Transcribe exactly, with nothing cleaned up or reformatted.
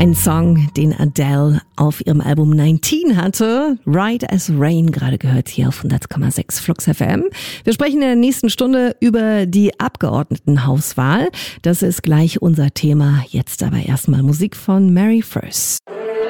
Ein Song, den Adele auf ihrem Album neunzehn hatte. Right as Rain, gerade gehört hier auf hundert Komma sechs Flux F M. Wir sprechen in der nächsten Stunde über die Abgeordnetenhauswahl. Das ist gleich unser Thema. Jetzt aber erstmal Musik von Mary First.